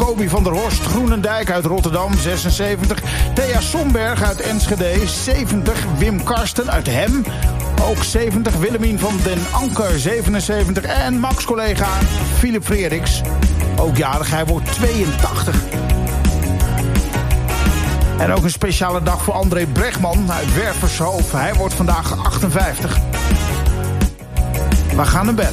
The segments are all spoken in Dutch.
Kobi van der Horst Groenendijk uit Rotterdam, 76. Thea Somberg uit Enschede, 70. Wim Karsten uit Hem, ook 70. Willemien van den Anker, 77. En Max-collega Philip Frederiks, ook jarig, hij wordt 82. En ook een speciale dag voor André Bregman uit Wervershoofd. Hij wordt vandaag 58. We gaan hem bellen.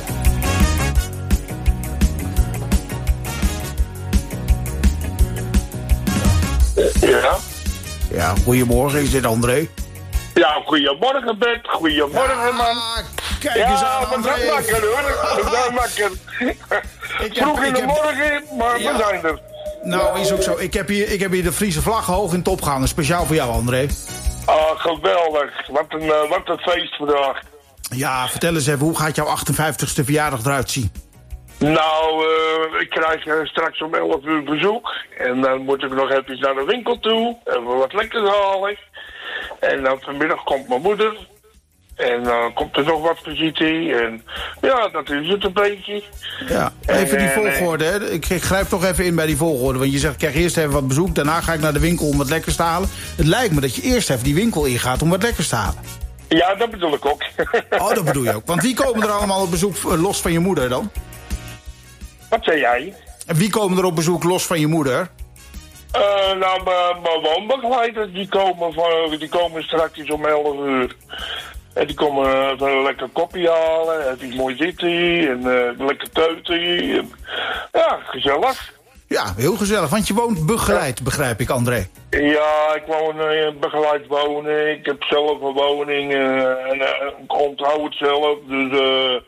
Ja. Ja, goedemorgen, is dit André? Ja, goedemorgen Bert, goedemorgen man. Kijk eens aan, we zijn wakker hoor, we zijn wakker. Vroeg in de morgen, maar we zijn er. Nou, is ook zo. Ik heb hier de Friese vlag hoog in top gehangen. Speciaal voor jou, André. Ah, geweldig. Wat een feest vandaag. Ja, vertel eens even, hoe gaat jouw 58ste verjaardag eruit zien? Nou, ik krijg straks om 11 uur bezoek. En dan moet ik nog even naar de winkel toe. Even wat lekkers halen. En dan vanmiddag komt mijn moeder. En dan komt er nog wat visite. En ja, dat is het een beetje. Ja, even die volgorde. Hè. Ik grijp toch even in bij die volgorde. Want je zegt, ik krijg eerst even wat bezoek. Daarna ga ik naar de winkel om wat lekkers te halen. Het lijkt me dat je eerst even die winkel ingaat om wat lekkers te halen. Ja, dat bedoel ik ook. Oh, dat bedoel je ook. Want wie komen er allemaal op bezoek los van je moeder dan? Wat zei jij? En wie komen er op bezoek los van je moeder? Nou, mijn woonbegeleiders, die komen straks om 11 uur. En die komen even een lekker koffie halen, even mooi zitten en lekker teuten. Ja, gezellig. Ja, heel gezellig, want je woont begeleid, begrijp ik, André. Ja, ik woon begeleid wonen. Ik heb zelf een woning en ik onthoud het zelf. Dus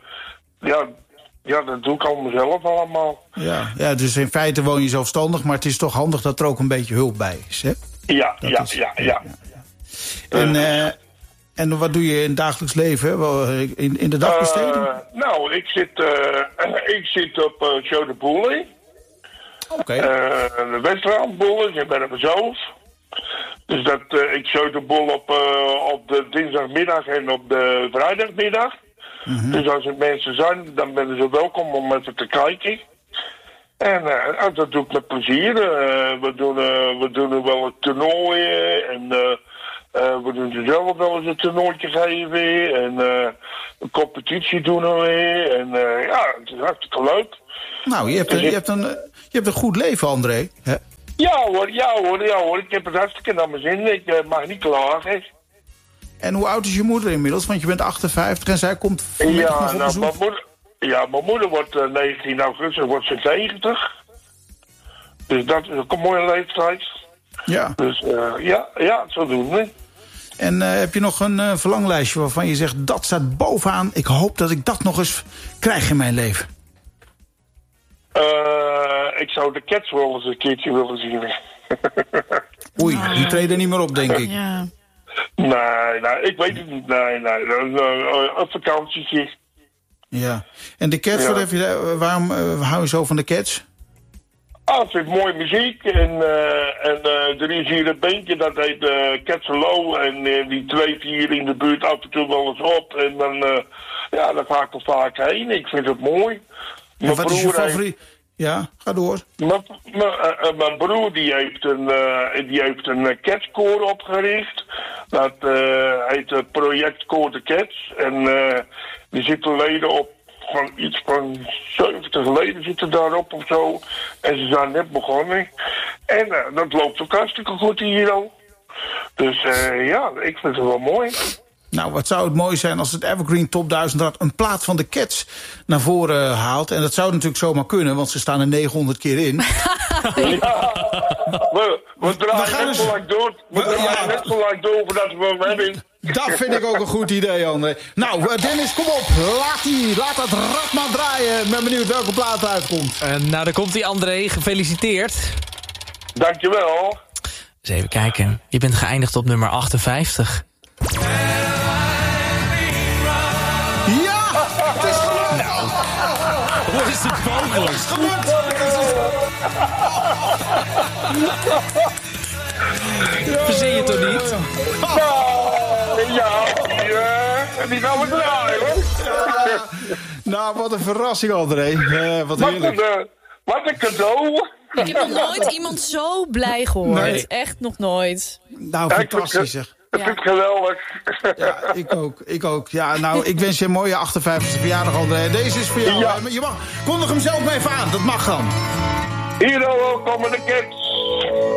ja, dat doe ik al mezelf allemaal. Ja, dus in feite woon je zelfstandig, maar het is toch handig dat er ook een beetje hulp bij is, hè? Ja. En wat doe je in het dagelijks leven, in de dagbesteding? Nou, ik zit op Show de Boele. Oké. De Westrandboel, ik ben er mezelf. Dus ik show de boel op de dinsdagmiddag en op de vrijdagmiddag. Mm-hmm. Dus als er mensen zijn, dan ben ze welkom om even te kijken. En dat doe ik met plezier. We doen wel een toernooi en we doen ze zelf wel eens een toernooitje geven. En een competitie doen we weer. En ja, het is hartstikke leuk. Nou, je hebt een goed leven, André. Hè? Ja hoor. Ik heb het hartstikke naar mijn zin. Ik mag niet klagen. En hoe oud is je moeder inmiddels? Want je bent 58 en zij komt vanmiddag nog op bezoek. Mijn moeder wordt 19 augustus wordt ze 90. Dus dat is ook een mooie leeftijd. Ja. Dus zo doen we. En heb je nog een verlanglijstje waarvan je zegt, dat staat bovenaan. Ik hoop dat ik dat nog eens krijg in mijn leven. Ik zou de Cats wel eens een keertje willen zien. Oei, die treden niet meer op, denk ik. Ja. Nee, ik weet het niet. Nee, een vakantietje. Ja. En de Cats, waarom hou je zo van de Cats? Ik vind mooi muziek. En er is hier een bandje dat heet Cats Hello. En die treedt hier in de buurt af en toe wel eens op. En dan ga ik er vaak heen. Ik vind het mooi. En wat is je favoriet? Ja, ga door. Mijn broer die heeft een catskoor opgericht. Dat heet Project Koor de Cats. En die zitten leden op, van iets van 70 leden zitten daarop of zo. En ze zijn net begonnen. En dat loopt ook hartstikke goed hier al. Dus ik vind het wel mooi. Nou, wat zou het mooi zijn als het Evergreen Top 1000 Rad een plaat van de Cats naar voren haalt. En dat zou natuurlijk zomaar kunnen, want ze staan er 900 keer in. Ja, we draaien net zo lang door. Net zo lang door voordat we hem hebben. Dat vind ik ook een goed idee, André. Nou, Dennis, kom op. Laat dat rad maar draaien. Ik ben benieuwd welke plaat uitkomt. Nou, daar komt hij, André. Gefeliciteerd. Dankjewel. Eens even kijken. Je bent geëindigd op nummer 58. Ja! Het is gelukt! Nou, hoe is het mogelijk? Het is gelukt! Verzin je toch niet? Die gaan we draaien, hoor. Nou, wat een verrassing, André. Wat heerlijk. Wat een cadeau. Ik heb nog nooit iemand zo blij gehoord. Nee. Echt nog nooit. Nou, fantastisch zeg. Ik vind het geweldig. Ja, ik ook. Ja, nou, ik wens je een mooie 58e verjaardag, André. Deze is voor jou. Ja. Je mag, kondig hem zelf even aan, dat mag dan. Hier al komende kerst.